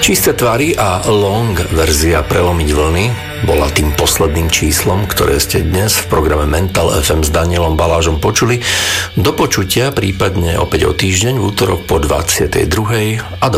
Čisté tvary a long verzia Prelomiť vlny bola tým posledným číslom, ktoré ste dnes v programe Mental FM s Danielom Balážom počuli. Do počutia prípadne opäť o týždeň v útorok po 22. a do